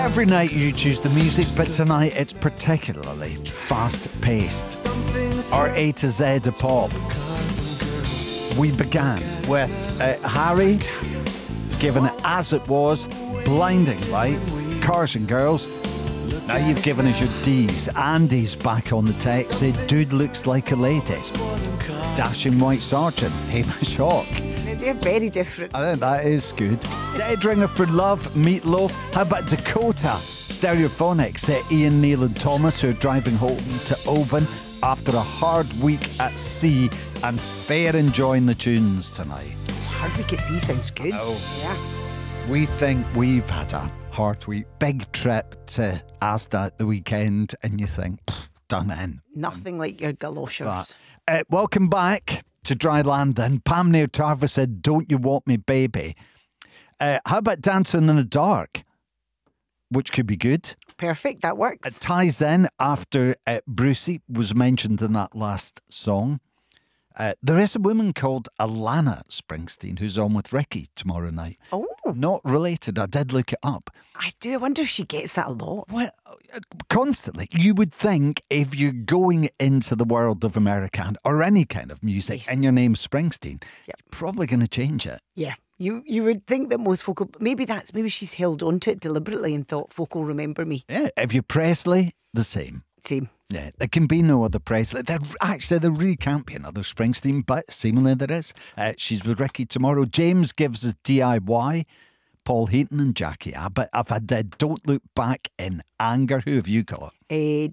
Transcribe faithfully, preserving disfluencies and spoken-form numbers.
Every night you choose the music, but tonight it's particularly fast-paced. Or A to Z of pop. We began with uh, Harry giving it as it was, blinding lights, cars and girls. Now you've given us your D's. Andy's back on the text. Said, dude looks like a lady. Dashing White Sergeant, Hamish Hawk. They're very different. I think that is good. Dead Ringer for Love, Meatloaf. How about Dakota? Stereophonics, uh, Ian, Neil and Thomas, who are driving home to Oban after a hard week at sea and fair enjoying the tunes tonight. Hard week at sea sounds good. Oh. Yeah. We think we've had a hard week. Big trip to Asda at the weekend, and you think, done in. Nothing like your galoshes. But, uh, welcome back to Dry Land then. Pam near Tarva said, don't you want me, baby? Uh, how about Dancing in the Dark? Which could be good. Perfect, that works. It ties in after uh, Brucey was mentioned in that last song. Uh, there is a woman called Alana Springsteen who's on with Ricky tomorrow night. Oh. Not related. I did look it up. I do. I wonder if she gets that a lot. Well, uh, constantly. You would think if you're going into the world of Americana or any kind of music Yes. and your name's Springsteen, Yep. you're probably going to change it. Yeah. You you would think that most folk, will- maybe that's, maybe she's held on to it deliberately and thought folk will remember me. Yeah. If you're Presley, the same. Same. Yeah, there can be no other Presley. There actually there really can't be another Springsteen, but seemingly there is. Uh, she's with Ricky tomorrow. James gives us D I Y. Paul Heaton and Jackie Abbott. If I did, Don't Look Back in Anger. Who have you got? Uh,